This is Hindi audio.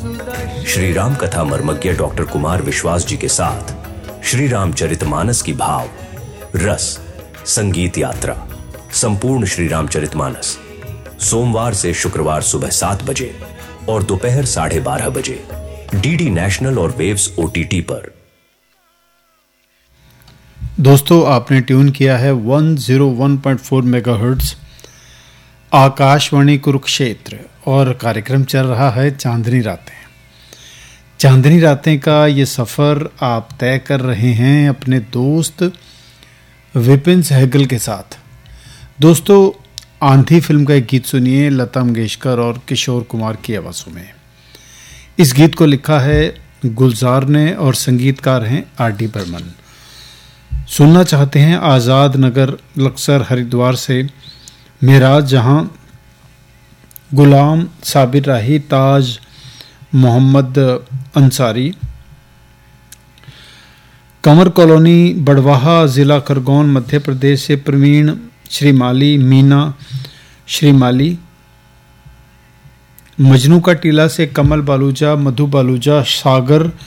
श्री राम कथा मर्मज्ञ डॉक्टर कुमार विश्वास जी के साथ श्री रामचरितमानस की भाव रस संगीत यात्रा संपूर्ण श्री रामचरितमानस सोमवार से शुक्रवार सुबह 7 बजे और दोपहर 12:30 बजे डीडी नेशनल और वेव्स ओटीटी पर। दोस्तों, आपने ट्यून किया है 101.4 मेगाहर्ट्ज आकाशवाणी कुरुक्षेत्र और कार्यक्रम चल रहा है चांदनी रातें। चांदनी रातें का ये सफ़र आप तय कर रहे हैं अपने दोस्त विपिन सहगल के साथ। दोस्तों, आंधी फिल्म का एक गीत सुनिए लता मंगेशकर और किशोर कुमार की आवाज़ों में। इस गीत को लिखा है गुलजार ने और संगीतकार हैं आर.डी. बर्मन। सुनना चाहते हैं आज़ाद नगर लक्सर हरिद्वार से मेराज जहां, गुलाम साबिर राही, ताज मोहम्मद अंसारी, कंवर कॉलोनी बड़वाहा ज़िला खरगोन मध्य प्रदेश से प्रवीण श्रीमाली, मीना श्रीमाली, मजनू का टीला से कमल बालूजा, मधु बालूजा, सागर